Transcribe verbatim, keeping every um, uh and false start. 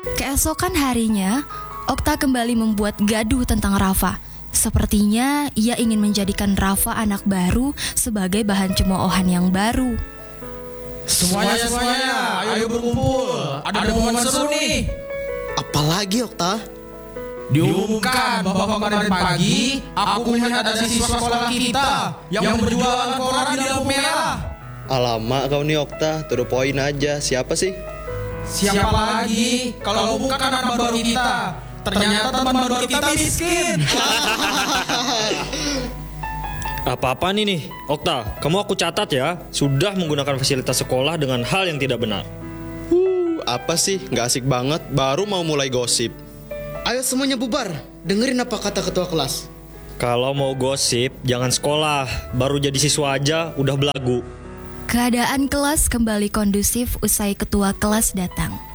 Keesokan harinya, Okta kembali membuat gaduh tentang Rafa. Sepertinya ia ingin menjadikan Rafa anak baru sebagai bahan cemoohan yang baru. Semuanya, semuanya, ayo berkumpul. Ada momen seru nih. Apalagi Okta? Diumumkan bahwa kemarin pagi aku melihat ada siswa sekolah kita yang berjualan koran di lampu merah. Alamak kau nih Okta, to the point aja. Siapa sih? Siapa lagi kalau bukan anak baru kita? Ternyata teman baru kita miskin. Apa-apa nih nih, Okta, kamu aku catat ya, sudah menggunakan fasilitas sekolah dengan hal yang tidak benar. Uh, apa sih? Gak asik banget, baru mau mulai gosip. Ayo semuanya bubar, dengerin apa kata ketua kelas. Kalau mau gosip, jangan sekolah, baru jadi siswa aja udah belagu. Keadaan kelas kembali kondusif usai ketua kelas datang.